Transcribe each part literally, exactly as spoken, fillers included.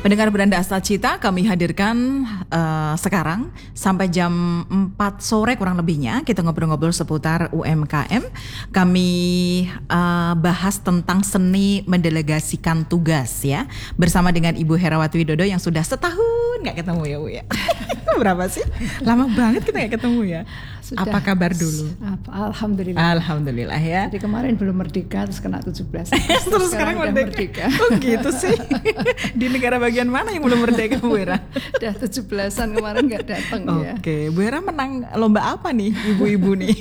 Pendengar Beranda Asal Cita, kami hadirkan uh, sekarang sampai jam empat sore kurang lebihnya kita ngobrol-ngobrol seputar U M K M. Kami uh, bahas tentang seni mendelegasikan tugas ya, bersama dengan Ibu Herawati Widodo yang sudah setahun nggak ketemu ya Bu ya. Berapa sih? Lama banget kita nggak ketemu ya. Sudah. Apa kabar dulu? Apa, Alhamdulillah. Alhamdulillah ya. Jadi kemarin belum merdeka, terus kena tujuh belas. Terus, terus sekarang, sekarang merdeka. merdeka. Oh gitu sih. Di negara bagian mana yang belum merdeka Bu Hera? Udah tujuh belasan kemarin nggak datang ya. Oke, Bu Hera menang lomba apa nih ibu-ibu nih?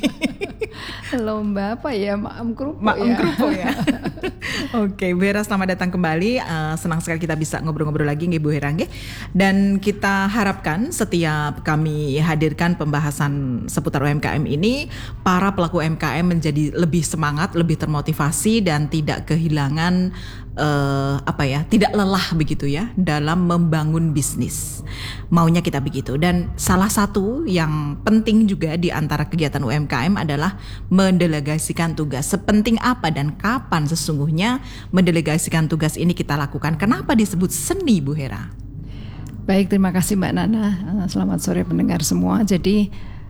Lomba apa ya? Maem kerupuk Maem ya. kerupuk ya. Oke, Bu Hera selamat datang kembali. Uh, senang sekali kita bisa ngobrol-ngobrol lagi nggih Bu Hera nggih. Dan kita harapkan setiap kami hadirkan pembahasan seputar U M K M ini, para pelaku U M K M menjadi lebih semangat, lebih termotivasi dan tidak kehilangan uh, apa ya, tidak lelah begitu ya dalam membangun bisnis. Maunya kita begitu. Dan salah satu yang penting juga di antara kegiatan U M K M adalah mendelegasikan tugas. Sepenting apa dan kapan sesungguhnya mendelegasikan tugas ini kita lakukan? Kenapa disebut seni, Bu Hera? Baik, terima kasih Mbak Nana. Selamat sore pendengar semua. Jadi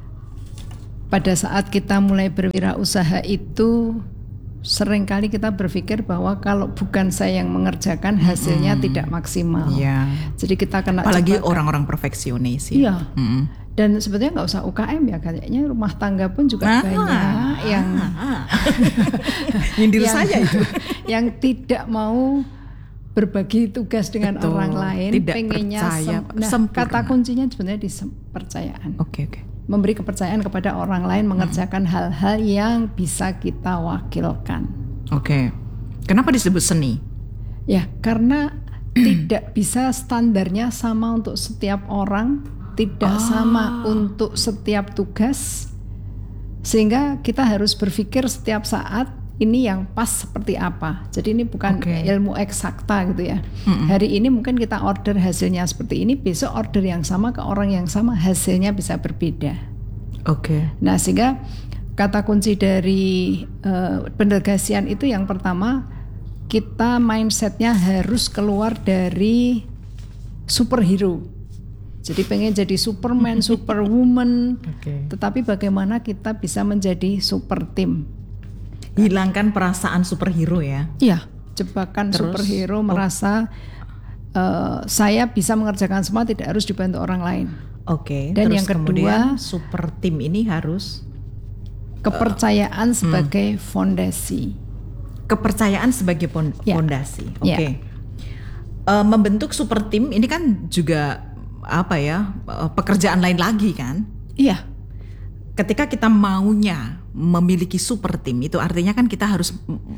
pada saat kita mulai berwirausaha itu seringkali kita berpikir bahwa kalau bukan saya yang mengerjakan hasilnya mm-hmm. tidak maksimal. Yeah. Jadi kita kena apalagi jebakan. Orang-orang perfeksionis. Iya. Mm-hmm. Dan sebetulnya nggak usah U K M ya, kayaknya rumah tangga pun juga ah, banyak ah, yang ah. nyindir yang, saja itu. Yang tidak mau berbagi tugas dengan Betul, orang lain, tidak pengennya percaya, sem- nah, sempurna. Kata kuncinya sebenarnya di kepercayaan. Oke okay, oke. Okay. Memberi kepercayaan kepada orang lain mengerjakan hmm. hal-hal yang bisa kita wakilkan. Oke. Okay. Kenapa disebut seni? Ya, karena tidak bisa standarnya sama untuk setiap orang, tidak oh. sama untuk setiap tugas. Sehingga kita harus berpikir setiap saat ini yang pas seperti apa. Jadi ini bukan okay. ilmu eksakta gitu ya. Mm-mm. Hari ini mungkin kita order hasilnya seperti ini, besok order yang sama ke orang yang sama hasilnya bisa berbeda. Oke. Okay. Nah sehingga kata kunci dari uh, pendelegasian itu yang pertama, kita mindsetnya harus keluar dari superhero. Jadi pengen jadi Superman, Superwoman. Okay. Tetapi bagaimana kita bisa menjadi super team? Hilangkan perasaan superhero ya. Iya, jebakan Terus, superhero oh. merasa uh, saya bisa mengerjakan semua, tidak harus dibantu orang lain. Oke. Okay. Dan Terus yang kedua, kemudian super tim ini harus kepercayaan uh, sebagai hmm. fondasi. Kepercayaan sebagai pon- ya. fondasi. Oke. Okay. Ya. Uh, membentuk super tim ini kan juga apa ya, uh, pekerjaan lain lagi kan? Iya. Ketika kita maunya memiliki super tim, itu artinya kan kita harus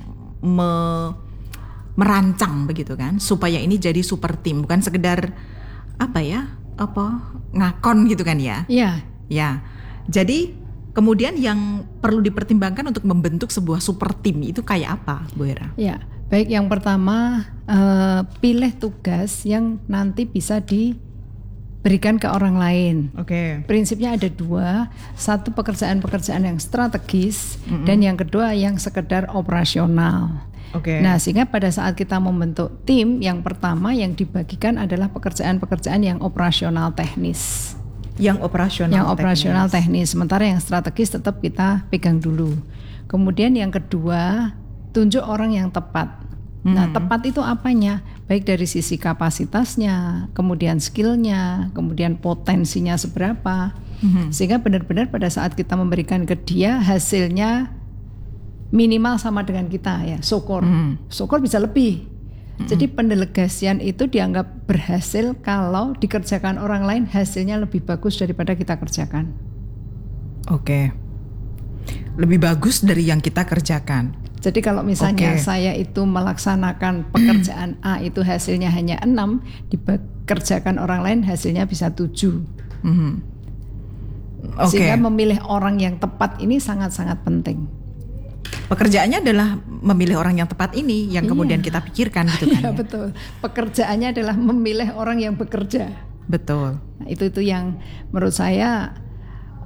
me- merancang begitu kan, supaya ini jadi super tim, bukan sekedar apa ya, apa ngakon gitu kan ya? Iya. Ya. Jadi kemudian yang perlu dipertimbangkan untuk membentuk sebuah super tim itu kayak apa, Bu Hera? Ya, baik, yang pertama uh, pilih tugas yang nanti bisa di berikan ke orang lain. Oke. Okay. Prinsipnya ada dua, satu pekerjaan-pekerjaan yang strategis mm-hmm. dan yang kedua yang sekedar operasional. Oke. Okay. Nah, sehingga pada saat kita membentuk tim, yang pertama yang dibagikan adalah pekerjaan-pekerjaan yang operasional teknis. Yang operasional. Yang operasional teknis. teknis. Sementara yang strategis tetap kita pegang dulu. Kemudian yang kedua, tunjuk orang yang tepat. Nah, hmm. tepat itu apanya? Baik dari sisi kapasitasnya, kemudian skillnya, kemudian potensinya seberapa. Hmm. Sehingga benar-benar pada saat kita memberikan ke dia, hasilnya minimal sama dengan kita ya, syukur. Hmm. Syukur bisa lebih. Hmm. Jadi pendelegasian itu dianggap berhasil kalau dikerjakan orang lain hasilnya lebih bagus daripada kita kerjakan. Oke. Lebih bagus dari yang kita kerjakan. Jadi kalau misalnya okay. saya itu melaksanakan pekerjaan A itu hasilnya hanya enam, dikerjakan orang lain hasilnya bisa tujuh. Mm-hmm. Okay. Sehingga memilih orang yang tepat ini sangat-sangat penting. Pekerjaannya adalah memilih orang yang tepat ini yang kemudian iya. kita pikirkan gitu kan. Iya ya? Betul. Pekerjaannya adalah memilih orang yang bekerja. Betul. Nah, itu itu yang menurut saya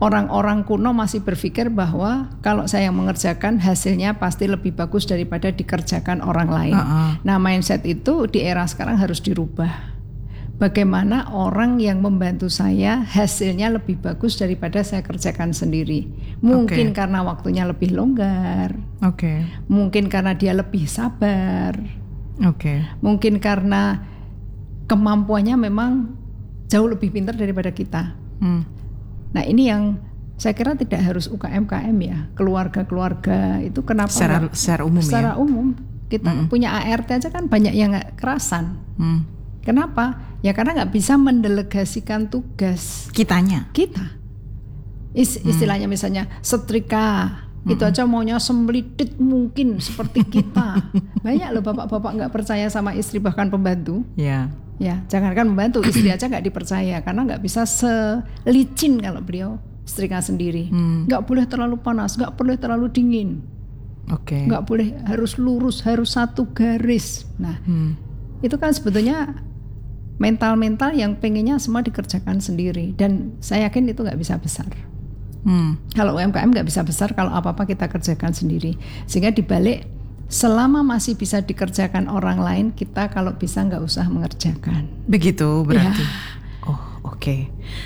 orang-orang kuno masih berpikir bahwa kalau saya yang mengerjakan hasilnya pasti lebih bagus daripada dikerjakan orang lain. Uh-uh. Nah, mindset itu di era sekarang harus dirubah. Bagaimana orang yang membantu saya hasilnya lebih bagus daripada saya kerjakan sendiri. Mungkin okay. karena waktunya lebih longgar. Okay. Mungkin karena dia lebih sabar. Okay. Mungkin karena kemampuannya memang jauh lebih pintar daripada kita. Hmm. Nah, ini yang saya kira tidak harus U K M K M ya, keluarga-keluarga itu kenapa? Secara, secara umum secara ya? umum kita mm-hmm. punya A R T aja kan banyak yang nggak kerasan. Mm. Kenapa? Ya karena nggak bisa mendelegasikan tugas. Kitanya? Kita. Is, istilahnya mm. misalnya setrika, mm-hmm. itu aja maunya semelitit mungkin seperti kita. Banyak loh bapak-bapak nggak percaya sama istri bahkan pembantu. Iya. Yeah. Ya, jangankan membantu, istri aja nggak dipercaya karena nggak bisa selicin kalau beliau setrika sendiri. Hmm. Nggak boleh terlalu panas, nggak boleh terlalu dingin. Oke. Okay. Nggak boleh harus lurus, harus satu garis. Nah, hmm. itu kan sebetulnya mental-mental yang pengennya semua dikerjakan sendiri dan saya yakin itu nggak bisa besar. Hmm. Kalau U M K M nggak bisa besar kalau apa-apa kita kerjakan sendiri. Sehingga dibalik selama masih bisa dikerjakan orang lain, kita kalau bisa nggak usah mengerjakan. Begitu berarti. Ya. Oh, oke. Okay.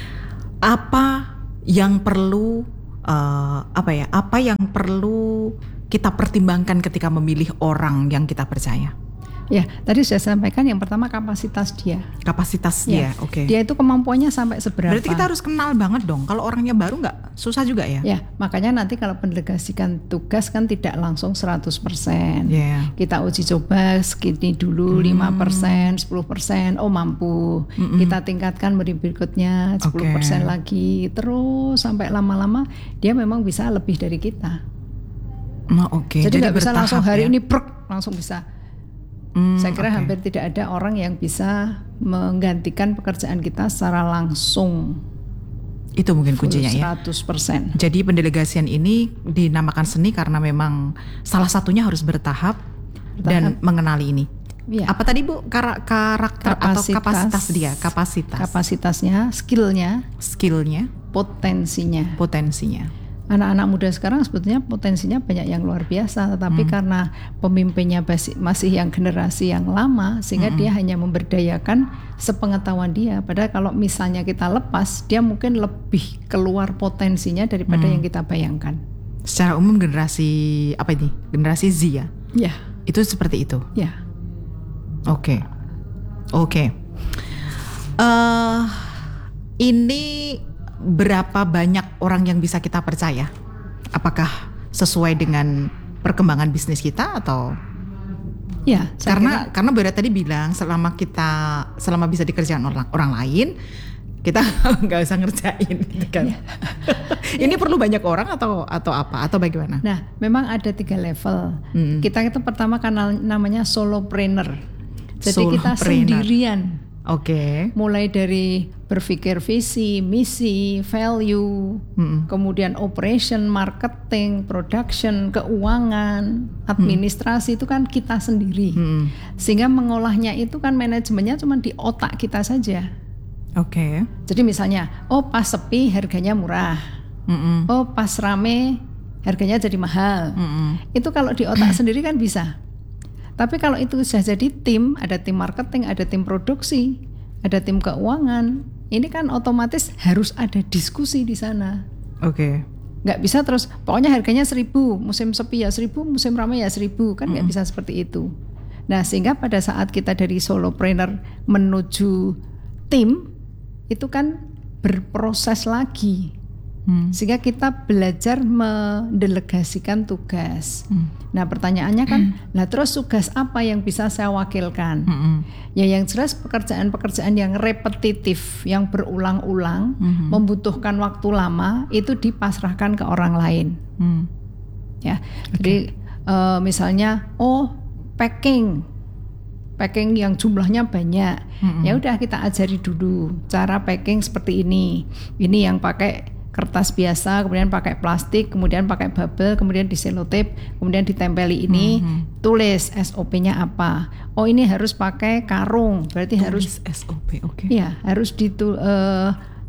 Apa yang perlu uh, apa ya? Apa yang perlu kita pertimbangkan ketika memilih orang yang kita percaya? Ya, tadi sudah sampaikan yang pertama kapasitas dia. Kapasitas dia, ya. Oke. Okay. Dia itu kemampuannya sampai seberapa? Berarti kita harus kenal banget dong. Kalau orangnya baru nggak susah juga ya? Ya, makanya nanti kalau mendelegasikan tugas kan tidak langsung seratus persen. Yeah. Kita uji coba segini dulu, hmm. lima persen, sepuluh persen, oh mampu. Hmm. Kita tingkatkan berikutnya sepuluh persen okay. lagi. Terus sampai lama-lama dia memang bisa lebih dari kita. Oh, oke. Okay. Jadi nggak bisa langsung hari ya? Ini prek langsung bisa. Hmm, Saya kira okay. hampir tidak ada orang yang bisa menggantikan pekerjaan kita secara langsung. Itu mungkin kuncinya ya. seratus persen. Jadi pendelegasian ini dinamakan seni karena memang salah satunya harus bertahap, bertahap. dan mengenali ini. Ya. Apa tadi Bu? Kar- karakter kapasitas, atau kapasitas dia? Kapasitas. Kapasitasnya, skillnya, skillnya, potensinya. Potensinya. Anak-anak muda sekarang sebetulnya potensinya banyak yang luar biasa, tetapi hmm. karena pemimpinnya masih yang generasi yang lama, sehingga hmm. dia hanya memberdayakan sepengetahuan dia. Padahal kalau misalnya kita lepas, dia mungkin lebih keluar potensinya daripada hmm. yang kita bayangkan. Secara umum generasi apa ini? Generasi Z ya? Ya. Itu seperti itu? Ya. Oke. Okay. Oke. Okay. Uh, ini berapa banyak orang yang bisa kita percaya? Apakah sesuai dengan perkembangan bisnis kita atau? Ya, karena kira... karena Bara tadi bilang selama kita selama bisa dikerjakan orang orang lain, kita nggak usah ngerjain, gitu kan? Ya. Ini perlu banyak orang atau atau apa atau bagaimana? Nah, memang ada tiga level. Hmm. Kita itu pertama kan namanya solopreneur. Jadi Solo kita trainer. Sendirian. Oke. Okay. Mulai dari berpikir visi, misi, value, mm-hmm. kemudian operation, marketing, production, keuangan, administrasi mm-hmm. itu kan kita sendiri. Mm-hmm. Sehingga mengolahnya itu kan manajemennya cuma di otak kita saja. Oke. Okay. Jadi misalnya, oh pas sepi harganya murah. Mm-hmm. Oh pas rame harganya jadi mahal. Mm-hmm. Itu kalau di otak sendiri kan bisa. Tapi kalau itu sudah jadi tim, ada tim marketing, ada tim produksi, ada tim keuangan, ini kan otomatis harus ada diskusi di sana. Oke. Okay. Nggak bisa terus, pokoknya harganya seribu, musim sepi ya seribu, musim ramai ya seribu, kan nggak mm-hmm. bisa seperti itu. Nah sehingga pada saat kita dari solopreneur menuju tim, itu kan berproses lagi. Hmm. Sehingga kita belajar mendelegasikan tugas. Hmm. Nah pertanyaannya kan, hmm. nah terus tugas apa yang bisa saya wakilkan? Hmm. Ya yang jelas pekerjaan-pekerjaan yang repetitif, yang berulang-ulang, hmm. membutuhkan waktu lama, itu dipasrahkan ke orang lain. Hmm. Ya, okay. Jadi uh, misalnya, oh packing, packing yang jumlahnya banyak, hmm. ya udah kita ajari dulu cara packing seperti ini. Ini yang pakai kertas biasa, kemudian pakai plastik, kemudian pakai bubble, kemudian diselotip, kemudian ditempeli ini, mm-hmm. tulis S O P-nya apa. Oh ini harus pakai karung, berarti tulis harus S O P, oke. Okay. Ya harus ditu, uh,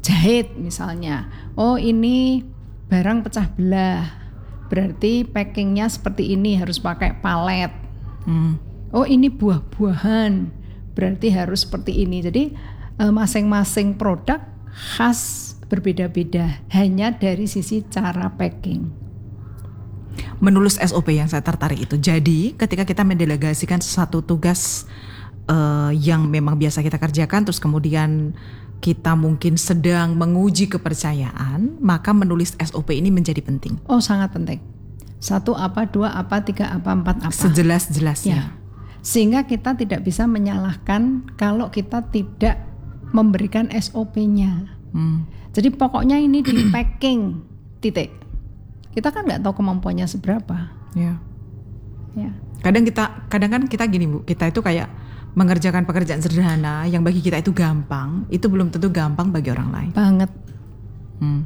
jahit misalnya. Oh ini barang pecah belah, berarti packingnya seperti ini, harus pakai palet. Hmm. Oh ini buah-buahan, berarti harus seperti ini. Jadi uh, masing-masing produk khas berbeda-beda, hanya dari sisi cara packing. Menulis S O P yang saya tertarik itu. Jadi ketika kita mendelegasikan sesuatu tugas uh, yang memang biasa kita kerjakan, terus kemudian kita mungkin sedang menguji kepercayaan, maka menulis S O P ini menjadi penting. Oh sangat penting. Satu apa, dua apa, tiga apa, empat apa. Sejelas-jelasnya. Ya. Sehingga kita tidak bisa menyalahkan kalau kita tidak memberikan S O P-nya. Hmm. Jadi pokoknya ini di packing, titik. Kita kan nggak tahu kemampuannya seberapa. Ya. Ya. Kadang kita, kadang kan kita gini Bu, kita itu kayak mengerjakan pekerjaan sederhana yang bagi kita itu gampang, itu belum tentu gampang bagi orang lain. Banget. Hmm.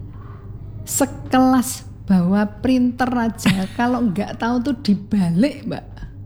Sekelas bawa printer aja, kalau nggak tahu tuh dibalik, Mbak.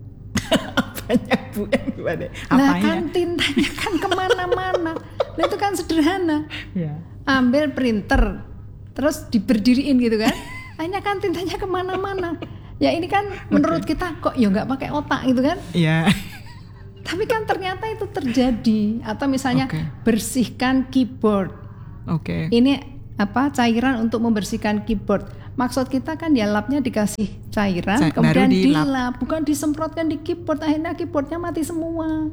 Apanya Bu? Gimana? Nah kan tintanya kan kemana-mana. Nah itu kan sederhana. Ya. Ambil printer, terus diberdiriin gitu kan. Akhirnya kan tintanya kemana-mana. Ya ini kan menurut okay. kita kok ya nggak pakai otak gitu kan? Iya. Tapi kan ternyata itu terjadi. Atau misalnya okay. bersihkan keyboard. Oke. Okay. Ini apa cairan untuk membersihkan keyboard. Maksud kita kan ya lapnya dikasih cairan, Ca- kemudian dilap, bukan disemprotkan di keyboard. Akhirnya keyboardnya mati semua.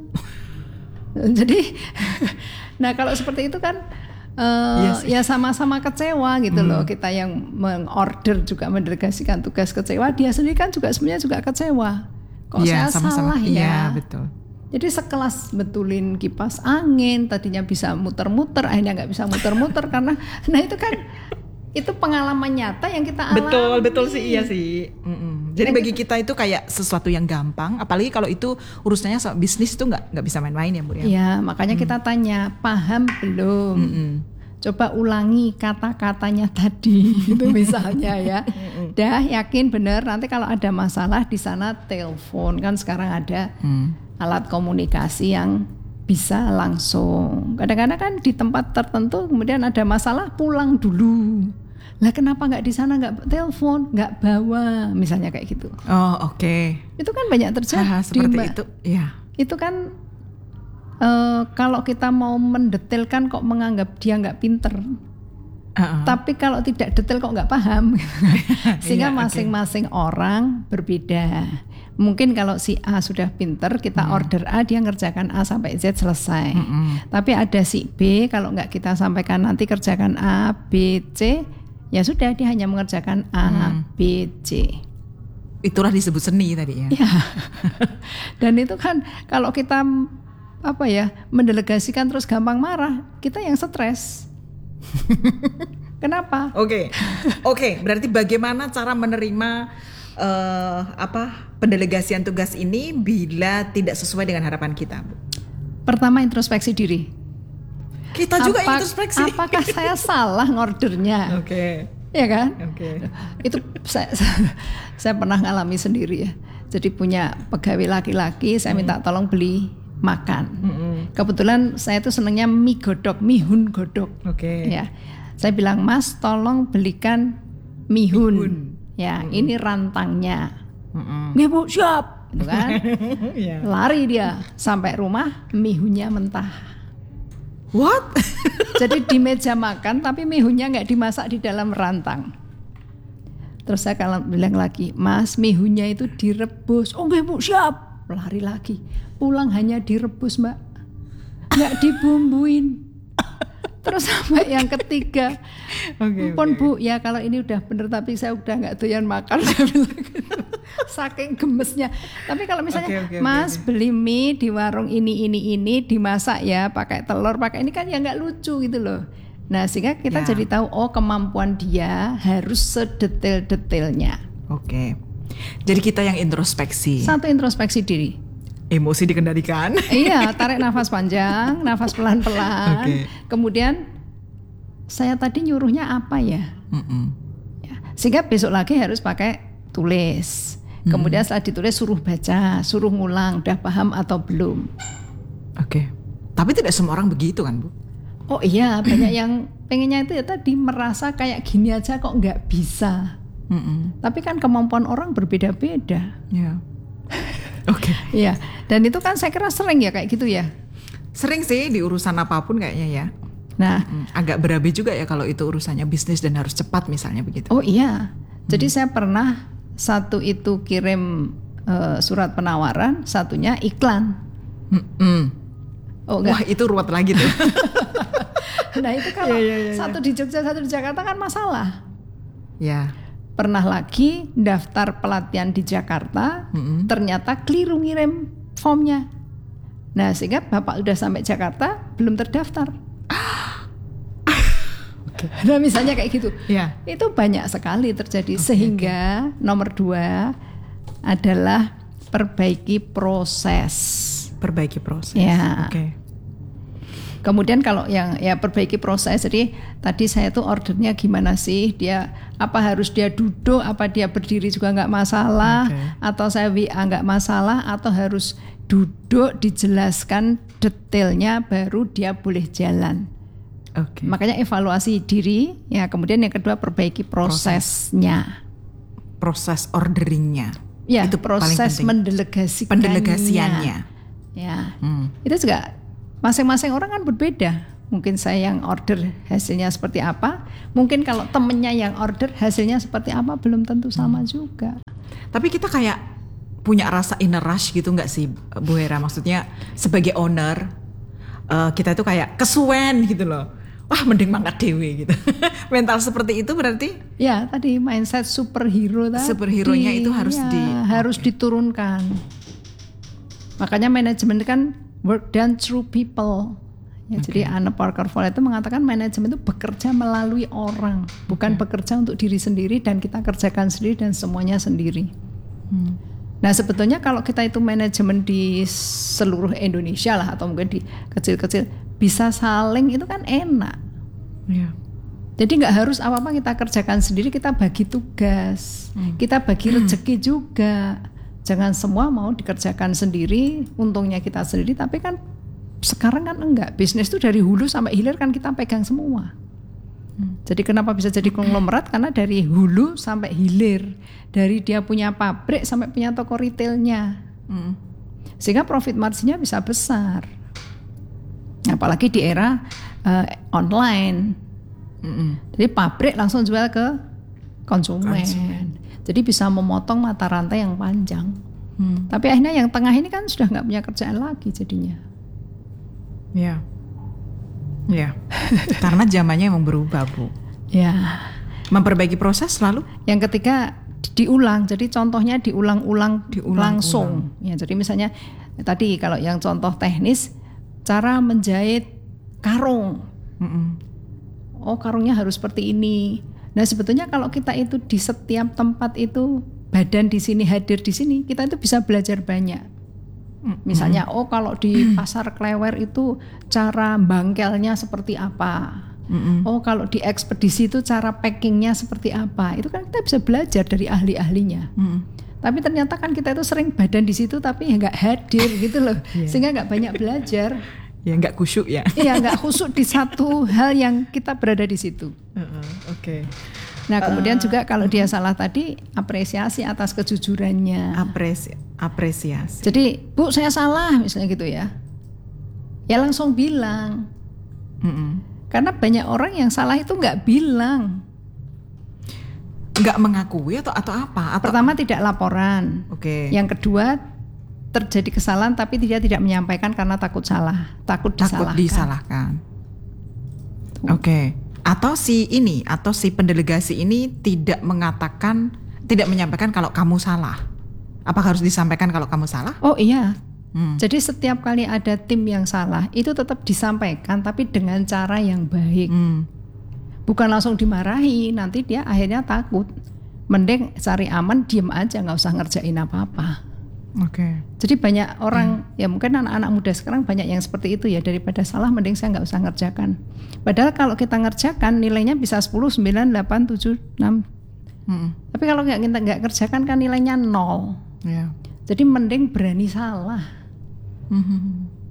Jadi, nah kalau seperti itu kan. Uh, yes. Ya sama-sama kecewa gitu hmm. loh, kita yang mengorder juga mendelegasikan tugas kecewa, dia sendiri kan juga sebenarnya juga kecewa. Kok ya, saya sama-sama. Salah ya? Iya betul. Jadi sekelas betulin kipas angin, tadinya bisa muter-muter, akhirnya nggak bisa muter-muter karena, nah itu kan itu pengalaman nyata yang kita alami. Betul betul sih, iya sih. Mm-mm. Jadi nah, bagi kita itu kayak sesuatu yang gampang, apalagi kalau itu urusannya soal bisnis itu nggak nggak bisa main-main ya Bu ya. Iya, makanya mm. kita tanya, paham belum? Mm-mm. Coba ulangi kata-katanya tadi, itu misalnya ya. Dah yakin benar, nanti kalau ada masalah di sana telepon, kan sekarang ada mm. alat komunikasi yang bisa langsung. Kadang-kadang kan di tempat tertentu kemudian ada masalah pulang dulu. Lah kenapa nggak di sana nggak telepon, nggak bawa, misalnya kayak gitu. Oh oke. Okay. Itu kan banyak terjadi. Hal seperti Mbak. Itu, ya. Itu kan uh, kalau kita mau mendetailkan kok menganggap dia nggak pinter. Uh-uh. Tapi kalau tidak detail kok nggak paham. Sehingga yeah, masing-masing okay. orang berbeda. Mungkin kalau si A sudah pinter, kita hmm. order A, dia ngerjakan A sampai Z selesai. Hmm. Tapi ada si B, kalau nggak kita sampaikan nanti kerjakan A, B, C, ya sudah dia hanya mengerjakan A, hmm. B, C. Itulah disebut seni tadi ya. Ya. Dan itu kan kalau kita apa ya mendelegasikan terus gampang marah, kita yang stres. Kenapa? Oke, okay. oke. Okay, berarti bagaimana cara menerima uh, apa pendelegasian tugas ini bila tidak sesuai dengan harapan kita, Bu? Pertama introspeksi diri. Kita juga Apa, introspeksi. Apakah saya salah ngordernya? Oke. Okay. Ya kan? Oke. Okay. Itu saya, saya pernah ngalami sendiri ya. Jadi punya pegawai laki-laki, saya minta tolong beli makan. Mm-hmm. Kebetulan saya tuh senangnya mie godok, mihun godok. Oke. Okay. Ya, saya bilang Mas, tolong belikan mihun. mihun. Ya, mm-hmm. ini rantangnya. Mm-hmm. Nggih Bu, siap. Gitu kan? yeah. Lari dia sampai rumah, mihunnya mentah. What? Jadi di meja makan, tapi mihunnya nggak dimasak di dalam rantang. Terus saya kalau bilang lagi, Mas, mihunnya itu direbus. Oh nggih Bu, siap. Lari lagi. Pulang hanya direbus Mbak, nggak dibumbuin. Terus sampai yang ketiga, okay, pun okay. Bu ya kalau ini udah bener tapi saya udah nggak doyan makan. Saking gemesnya. Tapi kalau misalnya okay, okay, Mas okay. beli mie di warung ini ini ini dimasak ya pakai telur pakai ini kan ya nggak lucu gitu loh. Nah sehingga kita yeah. jadi tahu oh kemampuan dia harus sedetail-detailnya. Oke. Okay. Jadi kita yang introspeksi. Satu introspeksi diri. Emosi dikendalikan. Iya, tarik nafas panjang, nafas pelan-pelan. Okay. Kemudian saya tadi nyuruhnya apa ya? ya? Sehingga besok lagi harus pakai tulis. Kemudian mm. setelah ditulis suruh baca, suruh ngulang, udah paham atau belum? Oke. Okay. Tapi tidak semua orang begitu kan Bu? Oh iya, banyak yang pengennya itu ya tadi merasa kayak gini aja kok nggak bisa. Mm-mm. Tapi kan kemampuan orang berbeda-beda. Ya. Oke. Okay. Iya. Dan itu kan saya kira sering ya kayak gitu ya. Sering sih di urusan apapun kayaknya ya. Nah, mm, agak berabe juga ya kalau itu urusannya bisnis dan harus cepat misalnya begitu. Oh iya. Jadi mm. saya pernah satu itu kirim uh, surat penawaran, satunya iklan. Mm-mm. Oh, wah itu ruwet lagi tuh. Nah itu kalau yeah, yeah, yeah, satu di Jogja, satu di Jakarta kan masalah. Ya. Yeah. Pernah lagi daftar pelatihan di Jakarta, mm-hmm. ternyata keliru ngirim formnya. Nah sehingga bapak udah sampai Jakarta belum terdaftar. Okay. Nah misalnya kayak gitu. Yeah. Itu banyak sekali terjadi. Okay, sehingga okay. nomor dua adalah perbaiki proses. Perbaiki proses. Ya. Oke. Okay. Kemudian kalau yang ya perbaiki proses. Jadi tadi saya tuh ordernya gimana sih? Dia apa harus dia duduk? Apa dia berdiri juga nggak masalah? Okay. Atau saya W A nggak masalah? Atau harus duduk dijelaskan detailnya baru dia boleh jalan? Oke. Okay. Makanya evaluasi diri. Ya. Kemudian yang kedua perbaiki prosesnya. Proses orderingnya. Ya. Itu proses mendelegasikannya. Pendelegasiannya. Ya, hmm. itu juga masing-masing orang kan berbeda. Mungkin saya yang order hasilnya seperti apa, mungkin kalau temennya yang order hasilnya seperti apa belum tentu sama hmm. juga. Tapi kita kayak punya rasa inner rush gitu nggak sih, Bu Hera? Maksudnya sebagai owner uh, kita itu kayak kesuwen gitu loh. Wah mending mangkat dewe gitu. Mental seperti itu berarti? Ya tadi mindset superhero tadi. Superhero-nya itu harus ya, di harus okay. diturunkan. Makanya manajemen itu kan work done through people. Ya, okay. Jadi Anna Parker Voll itu mengatakan manajemen itu bekerja melalui orang, bukan okay. bekerja untuk diri sendiri dan kita kerjakan sendiri dan semuanya sendiri. Hmm. Nah sebetulnya kalau kita itu manajemen di seluruh Indonesia lah atau mungkin di kecil-kecil bisa saling itu kan enak. Yeah. Jadi nggak harus apa-apa kita kerjakan sendiri, kita bagi tugas, hmm. kita bagi rezeki juga. Jangan semua mau dikerjakan sendiri, untungnya kita sendiri, tapi kan sekarang kan enggak. Bisnis itu dari hulu sampai hilir kan kita pegang semua. Hmm. Jadi kenapa bisa jadi konglomerat? Karena dari hulu sampai hilir. Dari dia punya pabrik sampai punya toko retailnya. Hmm. Sehingga profit marginnya bisa besar. Apalagi di era uh, online. Hmm. Jadi pabrik langsung jual ke konsumen. konsumen. Jadi bisa memotong mata rantai yang panjang. Hmm. Tapi akhirnya yang tengah ini kan sudah nggak punya kerjaan lagi jadinya. Ya, ya. Karena zamannya emang berubah, Bu. Ya. Memperbaiki proses selalu. Yang ketiga diulang. Jadi contohnya diulang-ulang, diulang langsung. Ulang. Ya. Jadi misalnya tadi kalau yang contoh teknis, cara menjahit karung. Mm-mm. Oh karungnya harus seperti ini. Nah sebetulnya kalau kita itu di setiap tempat itu badan di sini hadir di sini kita itu bisa belajar banyak. Misalnya mm-hmm. oh kalau di pasar Klewer itu cara bangkelnya seperti apa. Mm-hmm. Oh kalau di ekspedisi itu cara packingnya seperti apa. Itu kan kita bisa belajar dari ahli-ahlinya. Mm-hmm. Tapi ternyata kan kita itu sering badan di situ tapi ya nggak hadir gitu loh. Yeah. Sehingga nggak banyak belajar. Ya nggak khusyuk ya. Iya nggak khusyuk di satu hal yang kita berada di situ. Uh-uh, Oke. Okay. Nah kemudian uh, juga kalau dia salah tadi apresiasi atas kejujurannya. Apresi- apresiasi. Jadi Bu saya salah misalnya gitu ya. Ya langsung bilang. Mm-mm. Karena banyak orang yang salah itu nggak bilang. Nggak mengakui atau atau apa? Atau pertama tidak laporan. Oke. Okay. Yang kedua terjadi kesalahan tapi dia tidak menyampaikan karena takut salah, takut disalahkan. Takut disalahkan. Oke. Okay. Atau si ini atau si pendelegasi ini tidak mengatakan, tidak menyampaikan kalau kamu salah. Apakah harus disampaikan kalau kamu salah? Oh iya. Hmm. Jadi setiap kali ada tim yang salah itu tetap disampaikan tapi dengan cara yang baik. Hmm. Bukan langsung dimarahi, nanti dia akhirnya takut. Mending cari aman, diem aja, nggak usah ngerjain apa-apa. Oke. Okay. Jadi banyak orang hmm. ya mungkin anak-anak muda sekarang banyak yang seperti itu ya, daripada salah mending saya nggak usah ngerjakan. Padahal kalau kita ngerjakan nilainya bisa sepuluh, sembilan, delapan, tujuh, enam. Hmm. Tapi kalau nggak kita nggak kerjakan kan nilainya nol. Yeah. Jadi mending berani salah. Hmm.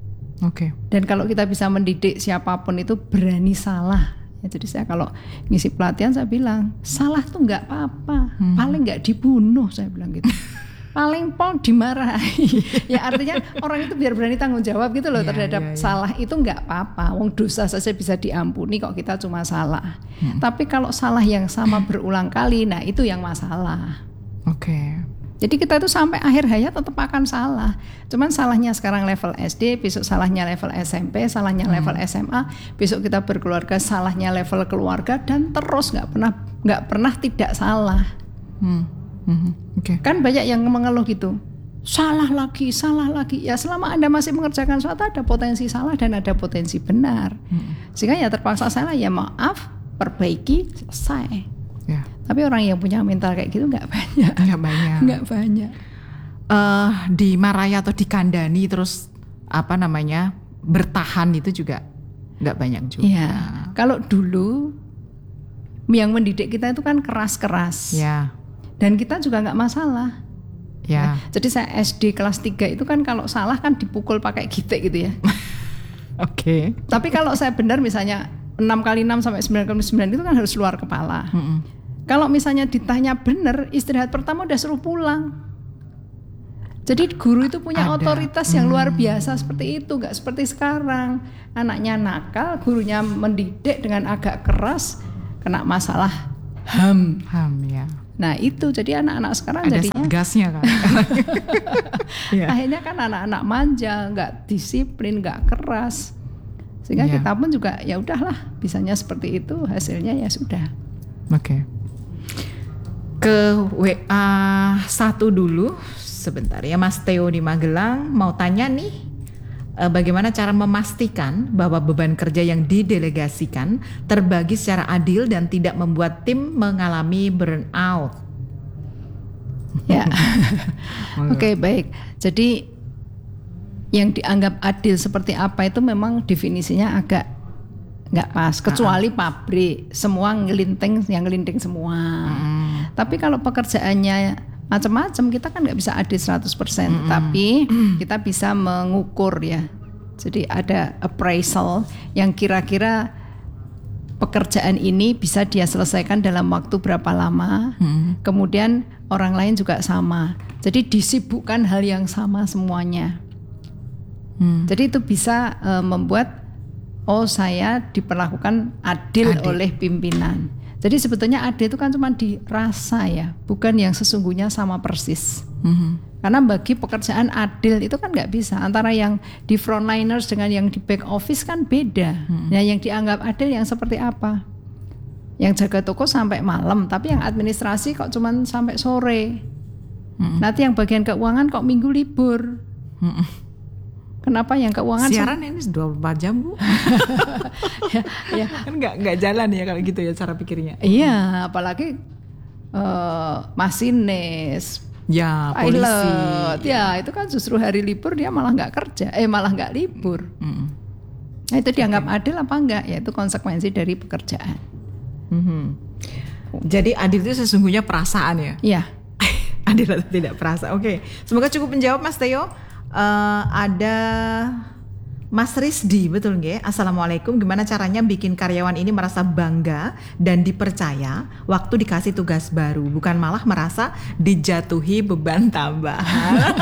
Oke. Okay. Dan kalau kita bisa mendidik siapapun itu berani salah. Ya, jadi saya kalau ngisi pelatihan saya bilang salah tuh nggak apa-apa, hmm. paling nggak dibunuh saya bilang gitu, paling pol dimarahi. Ya artinya orang itu biar berani tanggung jawab gitu loh yeah, terhadap yeah, yeah. salah itu nggak apa-apa. Wong dosa saja bisa diampuni kok kita cuma salah. Hmm. Tapi kalau salah yang sama berulang kali, nah itu yang masalah. Oke. Okay. Jadi kita itu sampai akhir hayat tetap akan salah. Cuman salahnya sekarang level S D, besok salahnya level S M P, salahnya hmm. level S M A, besok kita berkeluarga salahnya level keluarga dan terus nggak pernah nggak pernah tidak salah. Hmm. Hmm. Oke. Okay. Kan banyak yang mengeluh gitu. Salah lagi, salah lagi. Ya selama Anda masih mengerjakan sesuatu ada potensi salah dan ada potensi benar. Hmm. Sehingga ya terpaksa salah ya maaf, perbaiki, selesai. Ya. Tapi orang yang punya mental kayak gitu nggak banyak. Nggak banyak. Nggak banyak. Uh, dimarahi atau dikandani terus apa namanya bertahan itu juga nggak banyak juga. Ya. Kalau dulu yang mendidik kita itu kan keras-keras. Ya. Dan kita juga nggak masalah. Ya. Nah, jadi saya S D kelas tiga itu kan kalau salah kan dipukul pakai gitek gitu ya. Oke. Okay. Tapi kalau saya benar misalnya enam kali enam sampai sembilan kali sembilan itu kan harus luar kepala. Mm-mm. Kalau misalnya ditanya benar, istirahat pertama udah suruh pulang. Jadi guru itu punya Ada. otoritas yang hmm. luar biasa seperti itu, nggak seperti sekarang. Anaknya nakal, gurunya mendidik dengan agak keras, kena masalah ham. Ham ya. Nah itu jadi anak-anak sekarang Ada jadinya gasnya kan. yeah. Akhirnya kan anak-anak manja, nggak disiplin, nggak keras. Sehingga yeah. kita pun juga ya udahlah, bisanya seperti itu, hasilnya ya sudah. Oke. Okay. Ke W A satu dulu sebentar ya, Mas Theo di Magelang mau tanya nih, eh, bagaimana cara memastikan bahwa beban kerja yang didelegasikan terbagi secara adil dan tidak membuat tim mengalami burnout. Ya, oke okay, baik. Jadi yang dianggap adil seperti apa itu memang definisinya agak nggak pas. Kecuali uh-uh. pabrik, semua ngelinting, yang ngelinting semua. Uh-uh. Tapi kalau pekerjaannya macam-macam kita kan nggak bisa adil seratus persen. Uh-uh. Tapi kita bisa mengukur ya. Jadi ada appraisal yang kira-kira pekerjaan ini bisa dia selesaikan dalam waktu berapa lama. Uh-uh. Kemudian orang lain juga sama. Jadi disibukkan hal yang sama semuanya. Hmm. Jadi itu bisa uh, membuat oh saya diperlakukan adil, adil oleh pimpinan. Jadi sebetulnya adil itu kan cuma dirasa ya, bukan yang sesungguhnya sama persis. Hmm. Karena bagi pekerjaan adil itu kan nggak bisa, antara yang di frontliners dengan yang di back office kan beda. Hmm. Nah yang dianggap adil yang seperti apa? Yang jaga toko sampai malam, tapi yang administrasi kok cuma sampai sore. Hmm. Nanti yang bagian keuangan kok minggu libur. Hmm. Kenapa yang keuangan siaran ini dua puluh empat jam Bu? ya, ya. Kan nggak nggak jalan ya kalau gitu ya cara pikirnya. Iya, apalagi uh, masinis, ya polisi, pilot, ya itu kan justru hari libur dia malah nggak kerja, eh malah nggak libur. Mm. Nah itu dianggap okay. adil apa enggak? Ya itu konsekuensi dari pekerjaan. Mm-hmm. Jadi adil itu sesungguhnya perasaan ya? Iya. Adil atau tidak perasa. Oke, okay. Semoga cukup menjawab Mas Theo. Uh, ada Mas Rizdi, betul nggak? Assalamualaikum, gimana caranya bikin karyawan ini merasa bangga dan dipercaya waktu dikasih tugas baru, bukan malah merasa dijatuhi beban tambahan.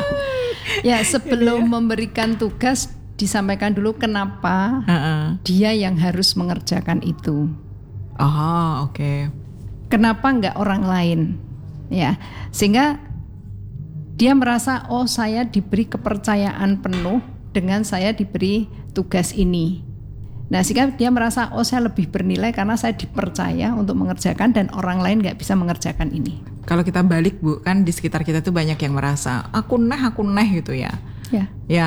Ya sebelum memberikan tugas disampaikan dulu kenapa uh-uh. dia yang harus mengerjakan itu. Oh oke. Okay. Kenapa nggak orang lain? Ya sehingga dia merasa oh saya diberi kepercayaan penuh dengan saya diberi tugas ini. Nah sehingga dia merasa oh saya lebih bernilai karena saya dipercaya untuk mengerjakan dan orang lain gak bisa mengerjakan ini. Kalau kita balik Bu, kan di sekitar kita tuh banyak yang merasa aku neh, aku neh gitu ya. Ya. Ya.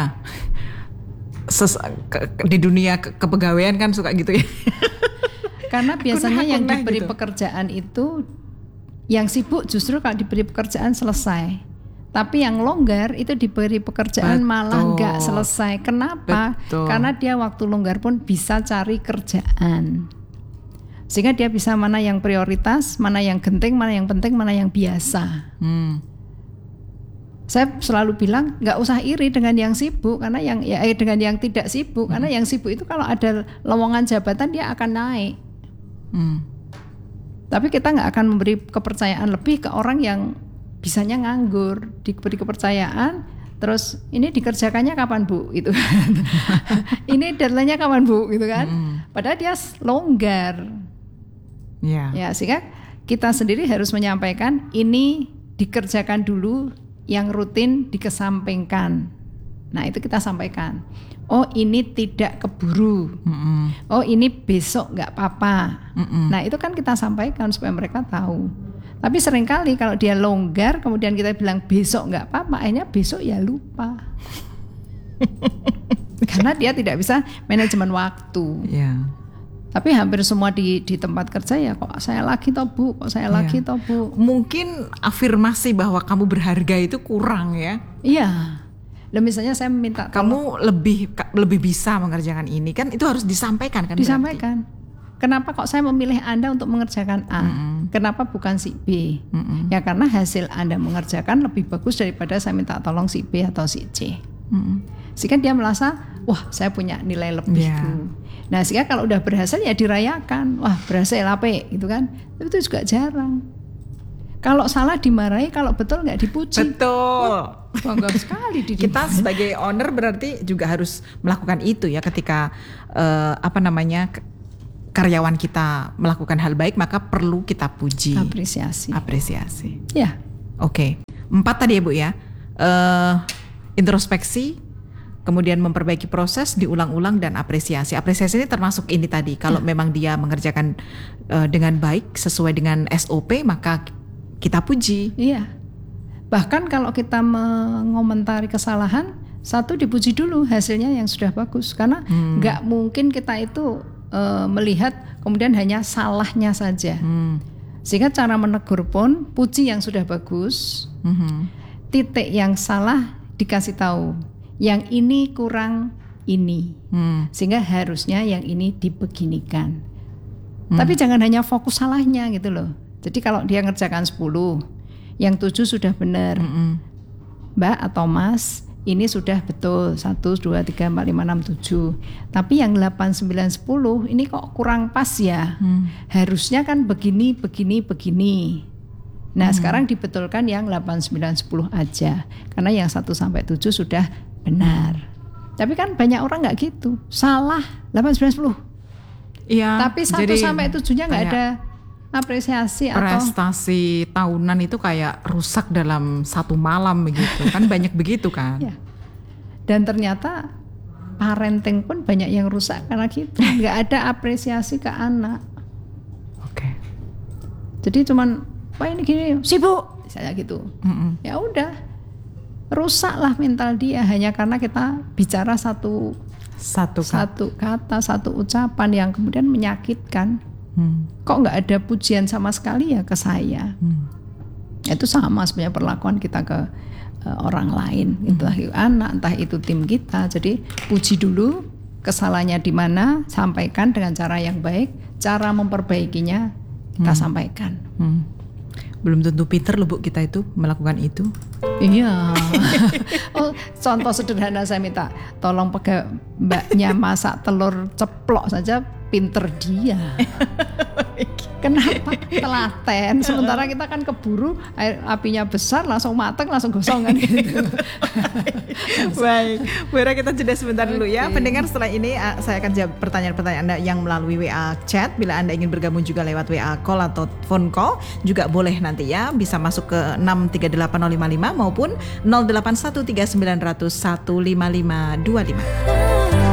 Ses- ke- di dunia ke- kepegawaian kan suka gitu ya. Karena biasanya aku neh, yang aku neh, diberi gitu. pekerjaan itu yang sibuk justru kalau diberi pekerjaan selesai. Tapi yang longgar itu diberi pekerjaan Betul. malah nggak selesai. Kenapa? Betul. Karena dia waktu longgar pun bisa cari kerjaan. Sehingga dia bisa mana yang prioritas, mana yang genting, mana yang penting, mana yang biasa. Hmm. Saya selalu bilang nggak usah iri dengan yang sibuk karena yang ya eh, dengan yang tidak sibuk, hmm. karena yang sibuk itu kalau ada lowongan jabatan dia akan naik. Hmm. Tapi kita nggak akan memberi kepercayaan lebih ke orang yang bisanya nganggur, diberi kepercayaan, terus ini dikerjakannya kapan Bu? Itu ini deadline-nya kapan Bu? Gitu kan? Hmm. Padahal dia longgar. Yeah. Ya, sehingga kita sendiri harus menyampaikan ini dikerjakan dulu, yang rutin dikesampingkan. Nah itu kita sampaikan. Oh ini tidak keburu. Mm-mm. Oh ini besok nggak apa-apa. Mm-mm. Nah itu kan kita sampaikan supaya mereka tahu. Tapi seringkali kalau dia longgar, kemudian kita bilang besok nggak apa-apa, akhirnya besok ya lupa. Karena dia tidak bisa manajemen waktu. Yeah. Tapi hampir semua di di tempat kerja ya kok saya lagi toh Bu, kok saya yeah. lagi toh Bu. Mungkin afirmasi bahwa kamu berharga itu kurang ya. Iya. Dan misalnya saya minta kamu tolong, lebih lebih bisa mengerjakan ini kan itu harus disampaikan kan. Disampaikan. Berarti. Kenapa kok saya memilih Anda untuk mengerjakan A? Mm-hmm. Kenapa bukan si B? Mm-hmm. Ya karena hasil Anda mengerjakan lebih bagus daripada saya minta tolong si B atau si C. Mm-hmm. Sehingga dia merasa, wah saya punya nilai lebih. Yeah. Nah sehingga kalau udah berhasil ya dirayakan, wah berhasil apa gitu kan. Tapi itu juga jarang. Kalau salah dimarahi, kalau betul nggak dipuji. Betul. Wah, bangga sekali di kita sebagai owner berarti juga harus melakukan itu ya ketika uh, apa namanya karyawan kita melakukan hal baik maka perlu kita puji. Apresiasi. Apresiasi. Ya. Oke. Empat tadi ya Bu ya. Uh, introspeksi. Kemudian memperbaiki proses, diulang-ulang dan apresiasi. Apresiasi ini termasuk ini tadi. Kalau ya. memang dia mengerjakan uh, dengan baik sesuai dengan S O P, maka kita puji. Iya. Bahkan kalau kita mengomentari kesalahan, satu dipuji dulu hasilnya yang sudah bagus. Karena nggak hmm. mungkin kita itu uh, melihat kemudian hanya salahnya saja. Hmm. Sehingga cara menegur pun puji yang sudah bagus, hmm. titik yang salah dikasih tahu. Yang ini kurang ini, hmm. sehingga harusnya yang ini dibeginikan. Hmm. Tapi jangan hanya fokus salahnya gitu loh. Jadi kalau dia ngerjakan sepuluh, yang tujuh sudah benar, hmm. Mbak atau Mas, ini sudah betul satu, dua, tiga, empat, lima, enam, tujuh. Tapi yang delapan, sembilan, sepuluh ini kok kurang pas ya. Hmm. Harusnya kan begini, begini, begini. Nah hmm. sekarang dibetulkan yang delapan, sembilan, sepuluh aja. Karena yang satu sampai tujuh sudah benar. Tapi kan banyak orang nggak gitu. Salah delapan, sembilan, sepuluh. Iya. Tapi satu sampai tujuhnya nggak ada apresiasi atau prestasi tahunan itu kayak rusak dalam satu malam begitu. Kan banyak begitu kan. Ya. Dan ternyata parenting pun banyak yang rusak karena gitu. Nggak ada apresiasi ke anak. Oke. Okay. Jadi cuman, wah ini gini, sibuk, misalnya gitu. Mm-mm. Ya udah. Rusaklah mental dia hanya karena kita bicara satu satu, satu kata, satu ucapan yang kemudian menyakitkan. Hmm. Kok nggak ada pujian sama sekali ya ke saya? Hmm. Itu sama sebenarnya perlakuan kita ke uh, orang lain, hmm. entah itu anak, entah itu tim kita. Jadi puji dulu kesalahannya di mana, sampaikan dengan cara yang baik, cara memperbaikinya kita hmm. sampaikan. Hmm. Belum tentu pinter loh Bu kita itu melakukan itu. Iya. Oh, contoh sederhana saya minta tolong pegang mbaknya masak telur ceplok saja pinter dia. Kenapa telaten? Sementara kita kan keburu air apinya besar langsung mateng langsung gosong kan gitu. Baik, Bu Hera kita jeda sebentar dulu ya. Okay. Pendengar setelah ini saya akan jawab pertanyaan-pertanyaan Anda yang melalui W A chat. Bila Anda ingin bergabung juga lewat W A call atau phone call juga boleh nanti ya. Bisa masuk ke enam tiga delapan nol lima lima maupun nol delapan satu tiga sembilan nol nol satu lima lima dua lima.